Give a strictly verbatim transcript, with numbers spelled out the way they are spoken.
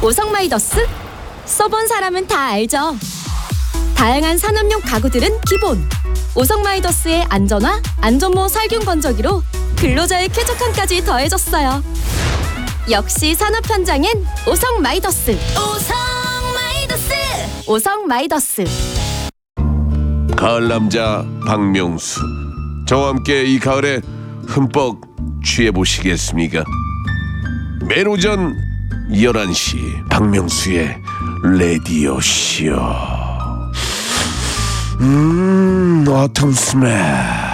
오성마이더스? 써본 사람은 다 알죠. 다양한 산업용 가구들은 기본. 오성마이더스의 안전화, 안전모 살균 건조기로 근로자의 쾌적함까지 더해졌어요. 역시 산업 현장엔 오성마이더스. 오성마이더스. 오성마이더스. 가을 남자 박명수, 저와 함께 이 가을에 흠뻑 취해보시겠습니까? 매일 오전 열한 시 박명수의 라디오쇼. 음, 어텀 스멜.